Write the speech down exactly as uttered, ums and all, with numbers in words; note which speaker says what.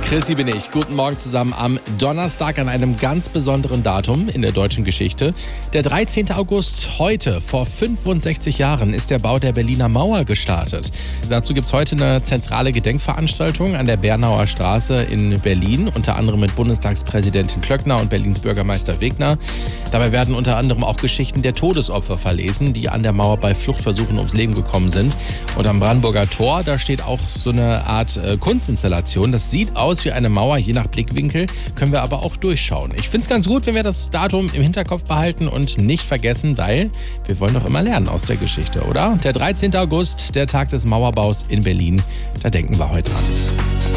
Speaker 1: Chrissy bin ich. Guten Morgen zusammen am Donnerstag an einem ganz besonderen Datum in der deutschen Geschichte. Der dreizehnten August, heute, vor fünfundsechzig Jahren, ist der Bau der Berliner Mauer gestartet. Dazu gibt es heute eine zentrale Gedenkveranstaltung an der Bernauer Straße in Berlin, unter anderem mit Bundestagspräsidentin Klöckner und Berlins Bürgermeister Wegner. Dabei werden unter anderem auch Geschichten der Todesopfer verlesen, die an der Mauer bei Fluchtversuchen ums Leben gekommen sind. Und am Brandenburger Tor, da steht auch so eine Art äh, Kunstinstallation. Das sieht aus wie eine Mauer, je nach Blickwinkel, können wir aber auch durchschauen. Ich finde es ganz gut, wenn wir das Datum im Hinterkopf behalten und nicht vergessen, weil wir wollen doch immer lernen aus der Geschichte, oder? Der dreizehnten August, der Tag des Mauerbaus in Berlin, da denken wir heute dran.